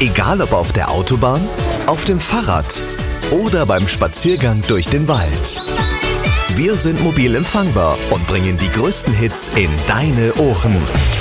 Egal ob auf der Autobahn, auf dem Fahrrad oder beim Spaziergang durch den Wald. Wir sind mobil empfangbar und bringen die größten Hits in deine Ohren.